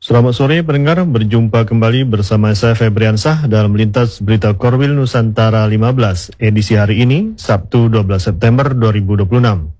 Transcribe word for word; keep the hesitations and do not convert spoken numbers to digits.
Selamat sore pendengar, berjumpa kembali bersama saya Febriansah dalam Lintas Berita Korwil Nusantara lima belas, edisi hari ini, Sabtu dua belas September dua ribu dua puluh enam.